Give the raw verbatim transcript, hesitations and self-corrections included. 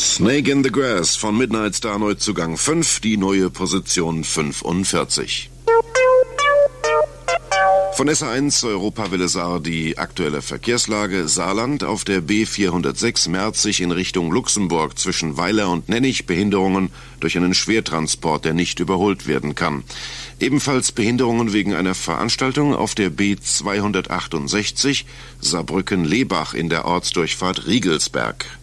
Snake in the Grass von Midnight Star Neuzugang fünf, die neue Position fünfundvierzig. Von S A eins Europa-Welle Saar die aktuelle Verkehrslage. Saarland auf der B vierhundertsechs Merzig in Richtung Luxemburg zwischen Weiler und Nennig Behinderungen durch einen Schwertransport, der nicht überholt werden kann. Ebenfalls Behinderungen wegen einer Veranstaltung auf der B zweihundertachtundsechzig Saarbrücken-Lebach in der Ortsdurchfahrt Riegelsberg.